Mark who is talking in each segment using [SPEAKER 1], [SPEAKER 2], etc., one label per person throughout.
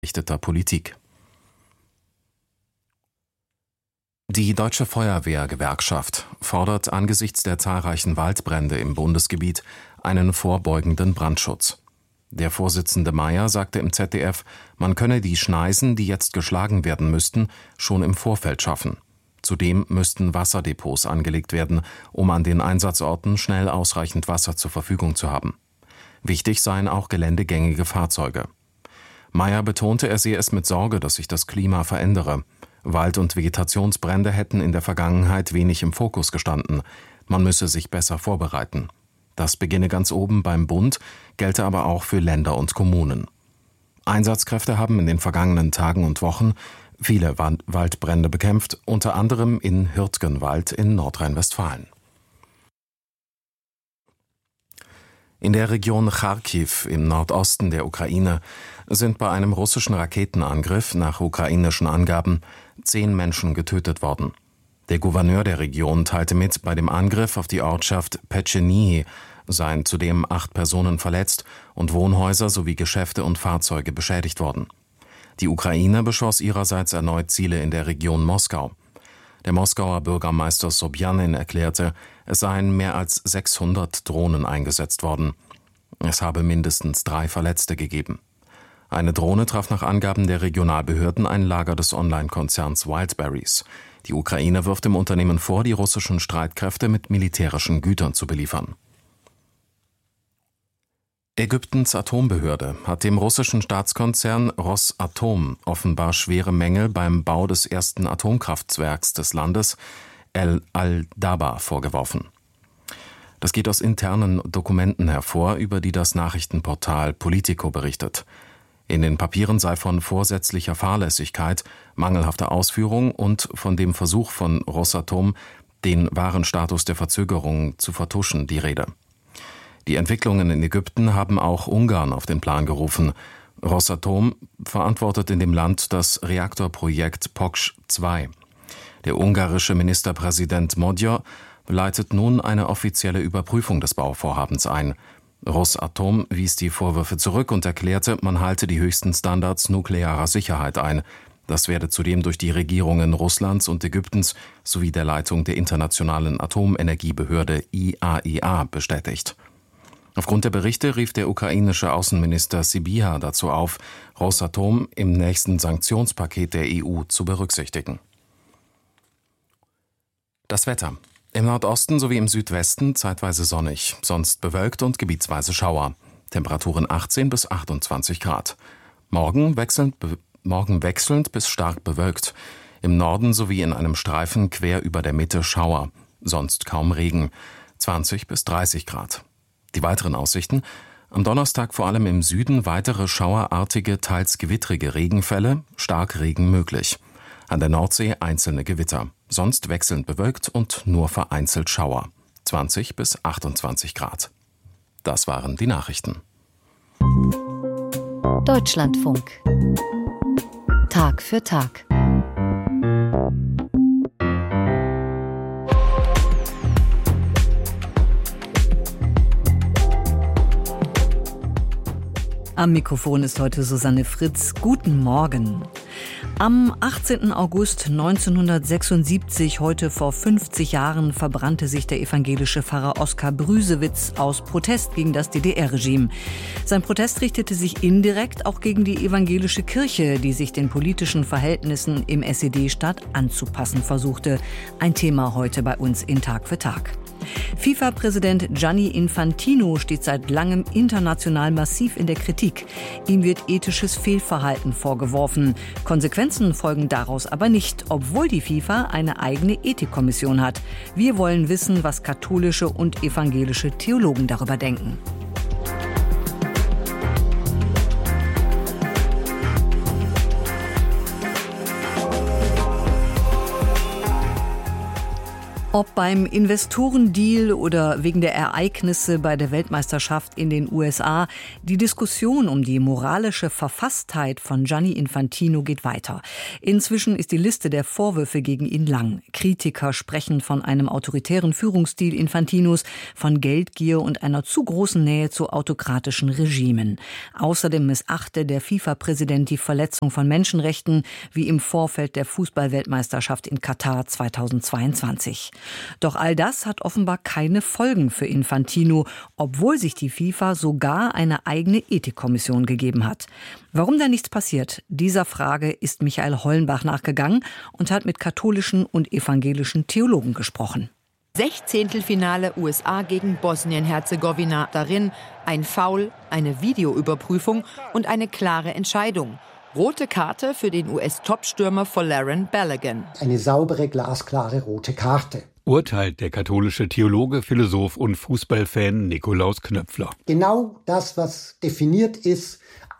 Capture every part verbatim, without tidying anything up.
[SPEAKER 1] gerichteter Politik. Die Deutsche Feuerwehr-Gewerkschaft fordert angesichts der zahlreichen Waldbrände im Bundesgebiet einen vorbeugenden Brandschutz. Der Vorsitzende Mayer sagte im Z D F, man könne die Schneisen, die jetzt geschlagen werden müssten, schon im Vorfeld schaffen. Zudem müssten Wasserdepots angelegt werden, um an den Einsatzorten schnell ausreichend Wasser zur Verfügung zu haben. Wichtig seien auch geländegängige Fahrzeuge. Mayer betonte, er sehe es mit Sorge, dass sich das Klima verändere. Wald- und Vegetationsbrände hätten in der Vergangenheit wenig im Fokus gestanden. Man müsse sich besser vorbereiten. Das beginne ganz oben beim Bund, gelte aber auch für Länder und Kommunen. Einsatzkräfte haben in den vergangenen Tagen und Wochen viele Waldbrände bekämpft, unter anderem in Hürtgenwald in Nordrhein-Westfalen. In der Region Charkiw im Nordosten der Ukraine sind bei einem russischen Raketenangriff nach ukrainischen Angaben zehn Menschen getötet worden. Der Gouverneur der Region teilte mit, bei dem Angriff auf die Ortschaft Petschenihi seien zudem acht Personen verletzt und Wohnhäuser sowie Geschäfte und Fahrzeuge beschädigt worden. Die Ukraine beschoss ihrerseits erneut Ziele in der Region Moskau. Der Moskauer Bürgermeister Sobjanin erklärte, es seien mehr als sechshundert Drohnen eingesetzt worden. Es habe mindestens drei Verletzte gegeben. Eine Drohne traf nach Angaben der Regionalbehörden ein Lager des Online-Konzerns Wildberries. Die Ukraine wirft dem Unternehmen vor, die russischen Streitkräfte mit militärischen Gütern zu beliefern. Ägyptens Atombehörde hat dem russischen Staatskonzern Rosatom offenbar schwere Mängel beim Bau des ersten Atomkraftwerks des Landes, El Al-Daba, vorgeworfen. Das geht aus internen Dokumenten hervor, über die das Nachrichtenportal Politico berichtet. In den Papieren sei von vorsätzlicher Fahrlässigkeit, mangelhafter Ausführung und von dem Versuch von Rosatom, den wahren Status der Verzögerung zu vertuschen, die Rede. Die Entwicklungen in Ägypten haben auch Ungarn auf den Plan gerufen. Rosatom verantwortet in dem Land das Reaktorprojekt Poksh zwei. Der ungarische Ministerpräsident Magyar leitet nun eine offizielle Überprüfung des Bauvorhabens ein. Rosatom wies die Vorwürfe zurück und erklärte, man halte die höchsten Standards nuklearer Sicherheit ein. Das werde zudem durch die Regierungen Russlands und Ägyptens sowie der Leitung der Internationalen Atomenergiebehörde I A E A bestätigt. Aufgrund der Berichte rief der ukrainische Außenminister Sybiha dazu auf, Rosatom im nächsten Sanktionspaket der E U zu berücksichtigen. Das Wetter. Im Nordosten sowie im Südwesten zeitweise sonnig, sonst bewölkt und gebietsweise Schauer. Temperaturen achtzehn bis achtundzwanzig Grad. Morgen wechselnd, be- morgen wechselnd bis stark bewölkt. Im Norden sowie in einem Streifen quer über der Mitte Schauer. Sonst kaum Regen. zwanzig bis dreißig Grad. Die weiteren Aussichten: am Donnerstag vor allem im Süden weitere schauerartige, teils gewittrige Regenfälle, Starkregen möglich. An der Nordsee einzelne Gewitter. Sonst wechselnd bewölkt und nur vereinzelt Schauer. zwanzig bis achtundzwanzig Grad. Das waren die Nachrichten.
[SPEAKER 2] Deutschlandfunk. Tag für Tag.
[SPEAKER 3] Am Mikrofon ist heute Susanne Fritz. Guten Morgen. Am achtzehnten August neunzehnhundertsechsundsiebzig, heute vor fünfzig Jahren, verbrannte sich der evangelische Pfarrer Oskar Brüsewitz aus Protest gegen das D D R-Regime. Sein Protest richtete sich indirekt auch gegen die evangelische Kirche, die sich den politischen Verhältnissen im S E D-Staat anzupassen versuchte. Ein Thema heute bei uns in Tag für Tag. FIFA-Präsident Gianni Infantino steht seit langem international massiv in der Kritik. Ihm wird ethisches Fehlverhalten vorgeworfen. Konsequenzen folgen daraus aber nicht, obwohl die FIFA eine eigene Ethikkommission hat. Wir wollen wissen, was katholische und evangelische Theologen darüber denken. Ob beim Investorendeal oder wegen der Ereignisse bei der Weltmeisterschaft in den U S A, die Diskussion um die moralische Verfasstheit von Gianni Infantino geht weiter. Inzwischen ist die Liste der Vorwürfe gegen ihn lang. Kritiker sprechen von einem autoritären Führungsstil Infantinos, von Geldgier und einer zu großen Nähe zu autokratischen Regimen. Außerdem missachte der FIFA-Präsident die Verletzung von Menschenrechten, wie im Vorfeld der Fußball-Weltmeisterschaft in Katar zweitausendzweiundzwanzig. Doch all das hat offenbar keine Folgen für Infantino, obwohl sich die FIFA sogar eine eigene Ethikkommission gegeben hat. Warum da nichts passiert, dieser Frage ist Michael Hollenbach nachgegangen und hat mit katholischen und evangelischen Theologen gesprochen.
[SPEAKER 4] Sechzehntelfinale U S A gegen Bosnien-Herzegowina. Darin ein Foul, eine Videoüberprüfung und eine klare Entscheidung. Rote Karte für den U S-Topstürmer Folarin Balogun.
[SPEAKER 5] Eine saubere, glasklare rote Karte.
[SPEAKER 6] Urteilt der katholische Theologe, Philosoph und Fußballfan Nikolaus Knöpfler.
[SPEAKER 5] Genau das, was definiert ist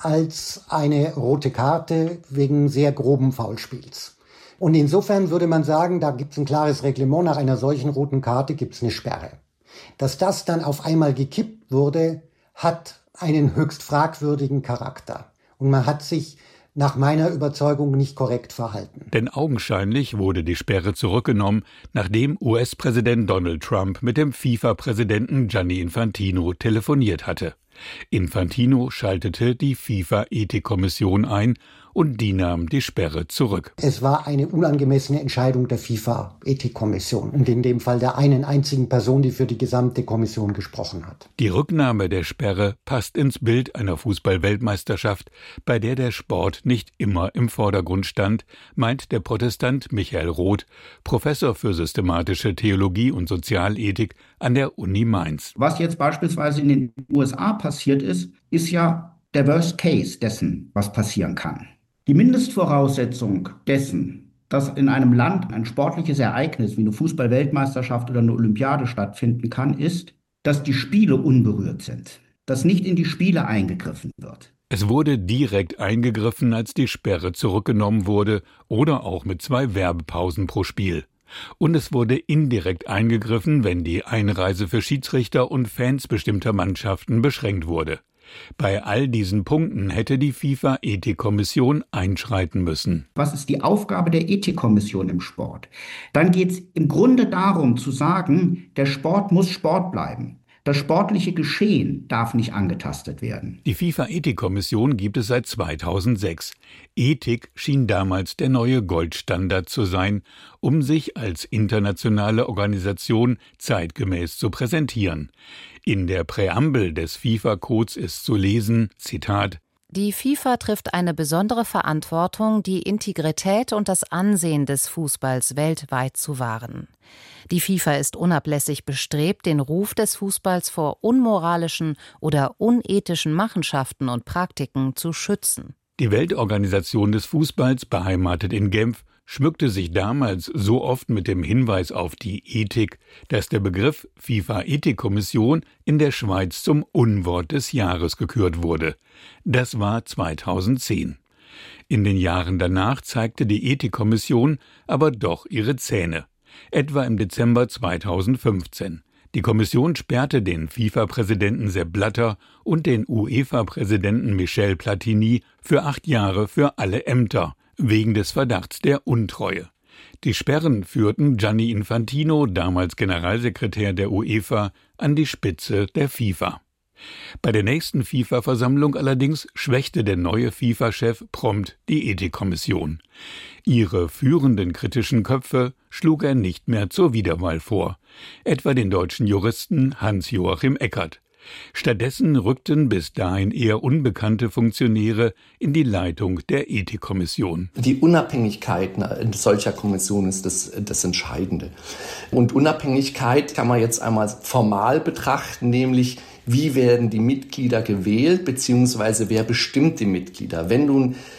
[SPEAKER 5] als eine rote Karte wegen sehr groben Foulspiels. Und insofern würde man sagen, da gibt es ein klares Reglement, nach einer solchen roten Karte gibt es eine Sperre. Dass das dann auf einmal gekippt wurde, hat einen höchst fragwürdigen Charakter. Und man hat sich nach meiner Überzeugung nicht korrekt verhalten.
[SPEAKER 6] Denn augenscheinlich wurde die Sperre zurückgenommen, nachdem U S-Präsident Donald Trump mit dem FIFA-Präsidenten Gianni Infantino telefoniert hatte. Infantino schaltete die FIFA-Ethikkommission ein und die nahm die Sperre zurück.
[SPEAKER 5] Es war eine unangemessene Entscheidung der FIFA-Ethikkommission und in dem Fall der einen einzigen Person, die für die gesamte Kommission gesprochen hat.
[SPEAKER 6] Die Rücknahme der Sperre passt ins Bild einer Fußball-Weltmeisterschaft, bei der der Sport nicht immer im Vordergrund stand, meint der Protestant Michael Roth, Professor für systematische Theologie und Sozialethik an der Uni Mainz.
[SPEAKER 7] Was jetzt beispielsweise in den U S A passiert ist, ist ja der Worst Case dessen, was passieren kann. Die Mindestvoraussetzung dessen, dass in einem Land ein sportliches Ereignis wie eine Fußball-Weltmeisterschaft oder eine Olympiade stattfinden kann, ist, dass die Spiele unberührt sind, dass nicht in die Spiele eingegriffen wird.
[SPEAKER 6] Es wurde direkt eingegriffen, als die Sperre zurückgenommen wurde oder auch mit zwei Werbepausen pro Spiel. Und es wurde indirekt eingegriffen, wenn die Einreise für Schiedsrichter und Fans bestimmter Mannschaften beschränkt wurde. Bei all diesen Punkten hätte die FIFA-Ethikkommission einschreiten müssen.
[SPEAKER 7] Was ist die Aufgabe der Ethikkommission im Sport? Dann geht es im Grunde darum zu sagen, der Sport muss Sport bleiben. Das sportliche Geschehen darf nicht angetastet werden.
[SPEAKER 6] Die FIFA-Ethikkommission gibt es seit zweitausendsechs. Ethik schien damals der neue Goldstandard zu sein, um sich als internationale Organisation zeitgemäß zu präsentieren. In der Präambel des FIFA-Codes ist zu lesen, Zitat:
[SPEAKER 2] Die FIFA trifft eine besondere Verantwortung, die Integrität und das Ansehen des Fußballs weltweit zu wahren. Die FIFA ist unablässig bestrebt, den Ruf des Fußballs vor unmoralischen oder unethischen Machenschaften und Praktiken zu schützen.
[SPEAKER 6] Die Weltorganisation des Fußballs, beheimatet in Genf, schmückte sich damals so oft mit dem Hinweis auf die Ethik, dass der Begriff FIFA-Ethikkommission in der Schweiz zum Unwort des Jahres gekürt wurde. Das war zweitausendzehn. In den Jahren danach zeigte die Ethikkommission aber doch ihre Zähne. Etwa im Dezember zweitausendfünfzehn. Die Kommission sperrte den FIFA-Präsidenten Sepp Blatter und den UEFA-Präsidenten Michel Platini für acht Jahre für alle Ämter, wegen des Verdachts der Untreue. Die Sperren führten Gianni Infantino, damals Generalsekretär der UEFA, an die Spitze der FIFA. Bei der nächsten FIFA-Versammlung allerdings schwächte der neue FIFA-Chef prompt die Ethikkommission. Ihre führenden kritischen Köpfe schlug er nicht mehr zur Wiederwahl vor, etwa den deutschen Juristen Hans-Joachim Eckert. Stattdessen rückten bis dahin eher unbekannte Funktionäre in die Leitung der Ethikkommission.
[SPEAKER 8] Die Unabhängigkeit solcher Kommission ist das, das Entscheidende. Und Unabhängigkeit kann man jetzt einmal formal betrachten, nämlich wie werden die Mitglieder gewählt, beziehungsweise wer bestimmt die Mitglieder. Wenn nun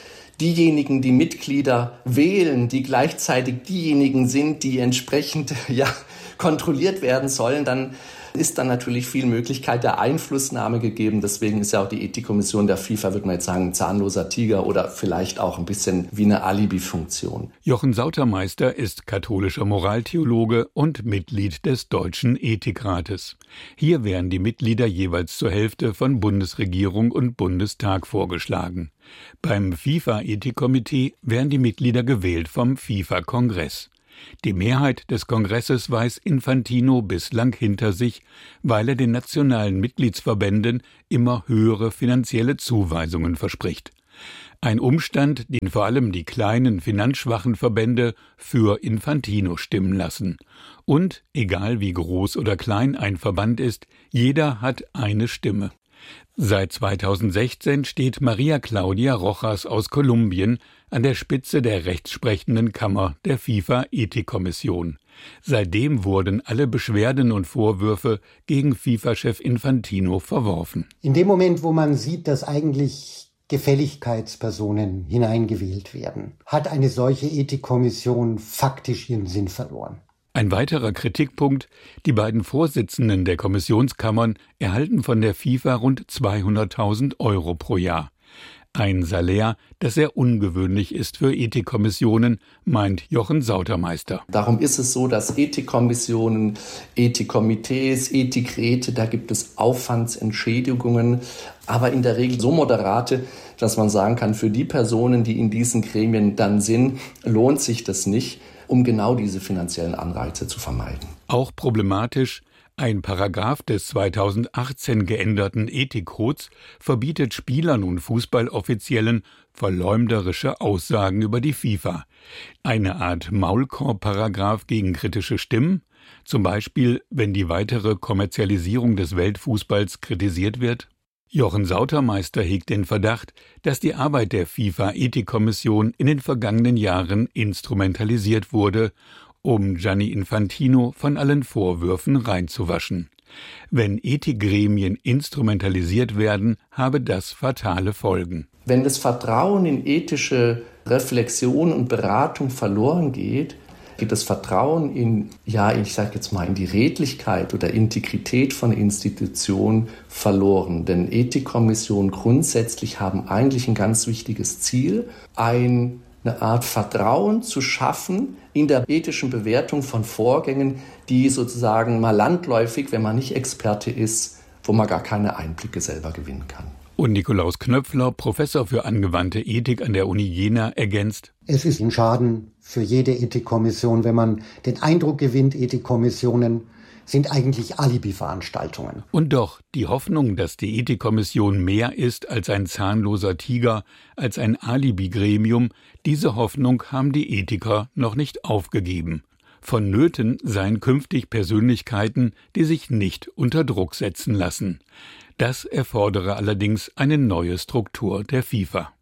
[SPEAKER 8] diejenigen, die Mitglieder wählen, die gleichzeitig diejenigen sind, die entsprechend ja, kontrolliert werden sollen, dann ist dann natürlich viel Möglichkeit der Einflussnahme gegeben. Deswegen ist ja auch die Ethikkommission der FIFA, würde man jetzt sagen, ein zahnloser Tiger oder vielleicht auch ein bisschen wie eine Alibi-Funktion.
[SPEAKER 6] Jochen Sautermeister ist katholischer Moraltheologe und Mitglied des Deutschen Ethikrates. Hier werden die Mitglieder jeweils zur Hälfte von Bundesregierung und Bundestag vorgeschlagen. Beim FIFA-Ethikkomitee werden die Mitglieder gewählt vom FIFA-Kongress. Die Mehrheit des Kongresses weiß Infantino bislang hinter sich, weil er den nationalen Mitgliedsverbänden immer höhere finanzielle Zuweisungen verspricht. Ein Umstand, den vor allem die kleinen finanzschwachen Verbände für Infantino stimmen lassen. Und, egal wie groß oder klein ein Verband ist, jeder hat eine Stimme. Seit zweitausendsechzehn steht Maria Claudia Rojas aus Kolumbien an der Spitze der rechtssprechenden Kammer der FIFA-Ethikkommission. Seitdem wurden alle Beschwerden und Vorwürfe gegen FIFA-Chef Infantino verworfen.
[SPEAKER 5] In dem Moment, wo man sieht, dass eigentlich Gefälligkeitspersonen hineingewählt werden, hat eine solche Ethikkommission faktisch ihren Sinn verloren.
[SPEAKER 6] Ein weiterer Kritikpunkt: Die beiden Vorsitzenden der Kommissionskammern erhalten von der FIFA rund zweihunderttausend Euro pro Jahr. Ein Salär, das sehr ungewöhnlich ist für Ethikkommissionen, meint Jochen Sautermeister.
[SPEAKER 8] Darum ist es so, dass Ethikkommissionen, Ethikkomitees, Ethikräte, da gibt es Aufwandsentschädigungen, aber in der Regel so moderate, dass man sagen kann, für die Personen, die in diesen Gremien dann sind, lohnt sich das nicht, um genau diese finanziellen Anreize zu vermeiden.
[SPEAKER 6] Auch problematisch: Ein Paragraph des zweitausendachtzehn geänderten Ethikcodes verbietet Spielern und Fußballoffiziellen verleumderische Aussagen über die FIFA. Eine Art Maulkorb-Paragraph gegen kritische Stimmen, zum Beispiel, wenn die weitere Kommerzialisierung des Weltfußballs kritisiert wird. Jochen Sautermeister hegt den Verdacht, dass die Arbeit der FIFA-Ethikkommission in den vergangenen Jahren instrumentalisiert wurde, um Gianni Infantino von allen Vorwürfen reinzuwaschen. Wenn Ethikgremien instrumentalisiert werden, habe das fatale Folgen.
[SPEAKER 8] Wenn das Vertrauen in ethische Reflexion und Beratung verloren geht, geht das Vertrauen in, ja, ich sage jetzt mal, in die Redlichkeit oder Integrität von Institutionen verloren. Denn Ethikkommissionen grundsätzlich haben eigentlich ein ganz wichtiges Ziel, ein eine Art Vertrauen zu schaffen in der ethischen Bewertung von Vorgängen, die sozusagen mal landläufig, wenn man nicht Experte ist, wo man gar keine Einblicke selber gewinnen kann.
[SPEAKER 6] Und Nikolaus Knöpfler, Professor für angewandte Ethik an der Uni Jena, ergänzt:
[SPEAKER 5] Es ist ein Schaden für jede Ethikkommission, wenn man den Eindruck gewinnt, Ethikkommissionen sind eigentlich Alibi-Veranstaltungen.
[SPEAKER 6] Und doch, die Hoffnung, dass die Ethikkommission mehr ist als ein zahnloser Tiger, als ein Alibi-Gremium, diese Hoffnung haben die Ethiker noch nicht aufgegeben. Vonnöten seien künftig Persönlichkeiten, die sich nicht unter Druck setzen lassen. Das erfordere allerdings eine neue Struktur der FIFA.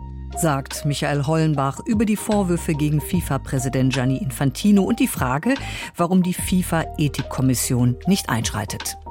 [SPEAKER 3] Sagt Michael Hollenbach über die Vorwürfe gegen FIFA-Präsident Gianni Infantino und die Frage, warum die FIFA-Ethikkommission nicht einschreitet.